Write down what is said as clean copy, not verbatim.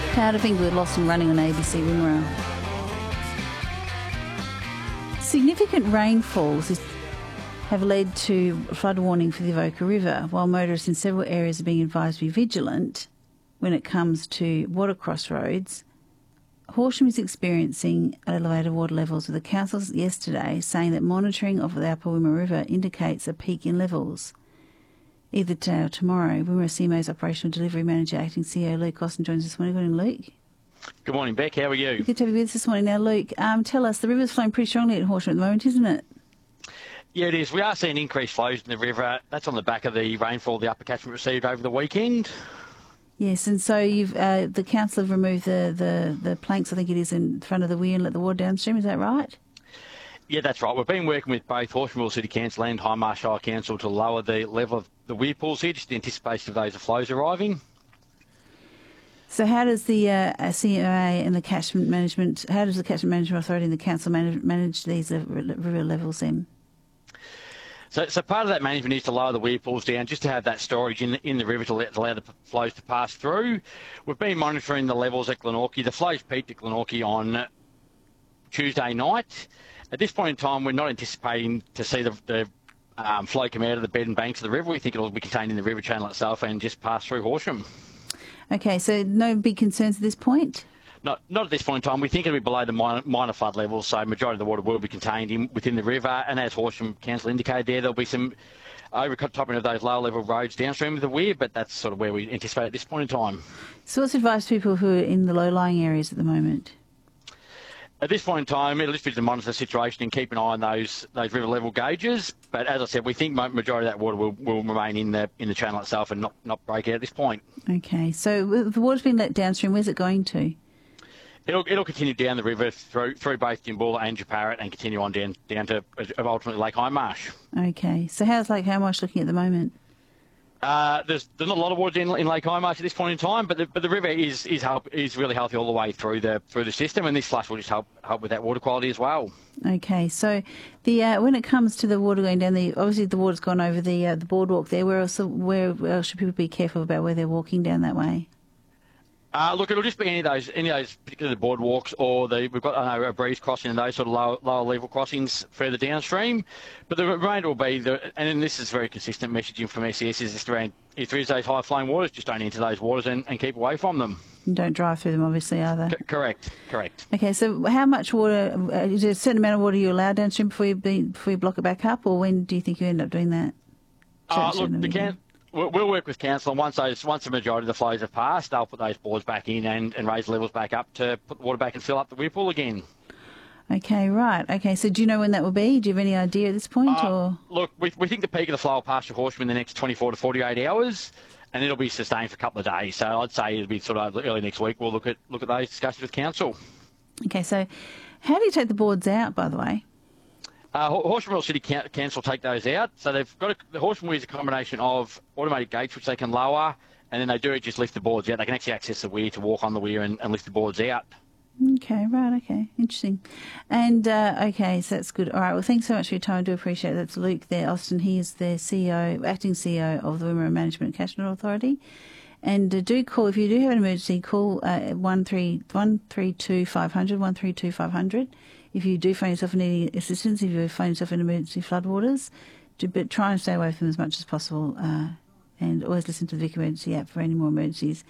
Powderfinger with Lost and Running on ABC Wimmera. Significant rainfalls have led to flood warning for the Avoca River, while motorists in several areas are being advised to be vigilant when it comes to water crossroads. Horsham is experiencing elevated water levels, with the council yesterday saying that monitoring of the Upper Wimmera River indicates a peak in levels. Either today or tomorrow. Wimmera CMO's Operational Delivery Manager, Acting CEO Luke Austin joins us this morning. Good morning, Luke. Good morning, Beck. How are you? Good to have you with us this morning. Now, Luke, tell us, the river's flowing pretty strongly at Horsham at the moment, isn't it? Yeah, it is. We are seeing increased flows in the river. That's on the back of the rainfall the upper catchment received over the weekend. Yes, and so you've the council have removed the planks, I think it is, in front of the weir and let the water downstream. Is that right? Yeah, that's right. We've been working with both Horsham City Council and Hindmarsh Shire Council to lower the level of the weir pools here, just in anticipation of those flows arriving. So how does the CMA and the Catchment Management, how does the Catchment Management Authority and the council manage these river levels then? So part of that management is to lower the weir pools down, just to have that storage in the river to allow the flows to pass through. We've been monitoring the levels at Glenorchy. The flows peaked at Glenorchy on Tuesday night. At this point in time, we're not anticipating to see the flow come out of the bed and banks of the river. We think it'll be contained in the river channel itself and just pass through Horsham. Okay, so no big concerns at this point? Not at this point in time. We think it'll be below the minor flood levels, so majority of the water will be contained within the river. And as Horsham Council indicated there'll be some overtopping of those lower level roads downstream of the weir, but that's sort of where we anticipate at this point in time. So what's advice to people who are in the low-lying areas at the moment? At this point in time, it'll just be to monitor the situation and keep an eye on those river level gauges. But as I said, we think majority of that water will remain in the channel itself and not break out at this point. Okay, so the water's been let downstream. Where's it going to? It'll continue down the river through both Jimbulla and Japarut and continue on down to ultimately Lake Hindmarsh. Okay, so how's Lake Hindmarsh looking at the moment? There's not a lot of water in Lake Hindmarsh at this point in time, but the river is really healthy all the way through the system, and this flush will just help with that water quality as well. Okay, so the when it comes to the water going down, obviously the water's gone over the boardwalk there. Where else should people be careful about where they're walking down that way? Look, it'll just be any of those particular boardwalks, or we've got a breeze crossing and those sort of lower level crossings further downstream. But the remainder will be and this is very consistent messaging from SES, is just around if there is those high flowing waters, just don't enter those waters and keep away from them. And don't drive through them, obviously, are they? Correct. Okay, so how much water? Is there a certain amount of water you allow downstream before you block it back up, or when do you think you end up doing that? We'll work with council, and once the majority of the flows have passed, they'll put those boards back in and raise the levels back up to put the water back and fill up the weir pool again. Okay, right. Okay, so do you know when that will be? Do you have any idea at this point? Look, we think the peak of the flow will pass to Horsham in the next 24 to 48 hours, and it'll be sustained for a couple of days. So I'd say it'll be sort of early next week. We'll look at those discussions with council. Okay, so how do you take the boards out, by the way? Horsham City Council take those out. So they've got the Horsham weir is a combination of automated gates which they can lower, and then they do just lift the boards out. They can actually access the weir to walk on the weir and lift the boards out. Okay, right, okay, interesting. And, okay, so that's good. All right, well, thanks so much for your time. I do appreciate it. That's Luke there, Austin. He is the acting CEO of the Wimmera Management Catchment Authority. And do call, if you do have an emergency, call 132 500, 132 500. If you do find yourself needing assistance, if you find yourself in emergency floodwaters, but try and stay away from them as much as possible, and always listen to the Vic Emergency app for any more emergencies.